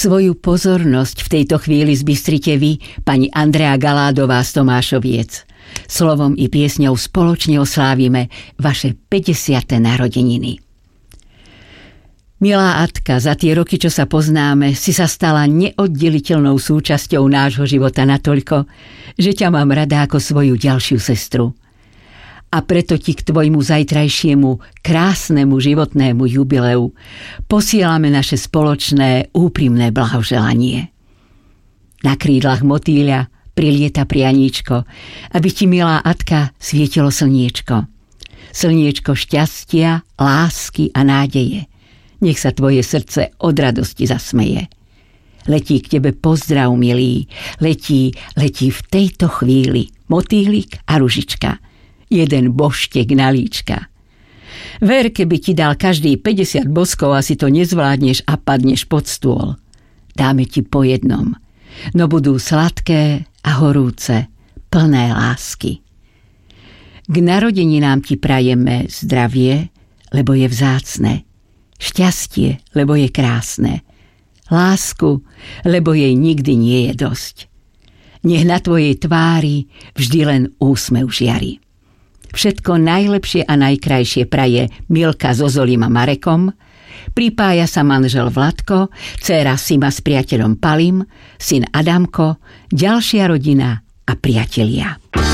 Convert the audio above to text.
Svoju pozornosť v tejto chvíli zbystrite vy, pani Andrea Galádová z Tomášoviec. Slovom i piesňou spoločne oslávime vaše 50. narodeniny. Milá Atka, za tie roky, čo sa poznáme, si sa stala neoddeliteľnou súčasťou nášho života natoľko, že ťa mám rada ako svoju ďalšiu sestru. A preto ti k tvojmu zajtrajšiemu krásnemu životnému jubileu posielame naše spoločné úprimné blahoželanie. Na krídlach motýľa prilieta prianíčko, aby ti, milá Atka, svietilo slniečko. Slniečko šťastia, lásky a nádeje. Nech sa tvoje srdce od radosti zasmeje. Letí k tebe pozdrav, milý. Letí v tejto chvíli motýlik a ružička. Jeden boštek na líčka. Ver, keby ti dal každý 50 boskov, asi to nezvládneš a padneš pod stôl. Dáme ti po jednom, no budú sladké a horúce, plné lásky. K narodeninám ti prajeme zdravie, lebo je vzácne. Šťastie, lebo je krásne. Lásku, lebo jej nikdy nie je dosť. Nech na tvojej tvári vždy len úsmev žiari. Všetko najlepšie a najkrajšie praje Milka so Zolim a Marekom, pripája sa manžel Vladko, dcéra Sima s priateľom Palim, syn Adamko, ďalšia rodina a priatelia.